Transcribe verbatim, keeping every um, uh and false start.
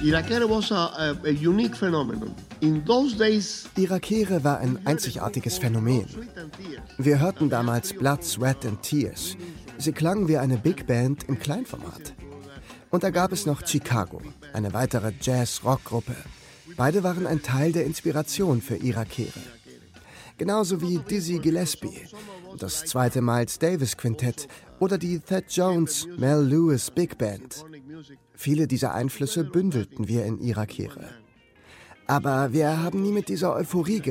Irakere was a, a, a unique phenomenon. In those days, Irakere war ein einzigartiges Phänomen. Wir hörten damals Blood, Sweat and Tears. Sie klangen wie eine Big Band im Kleinformat. Und da gab es noch Chicago, eine weitere Jazz-Rock-Gruppe. Beide waren ein Teil der Inspiration für Irakere. Genauso wie Dizzy Gillespie, das zweite Miles Davis Quintett oder die Thad Jones, Mel Lewis Big Band. Viele dieser Einflüsse bündelten wir in Irakere. Aber wir haben nie mit dieser Euphorie gerechnet.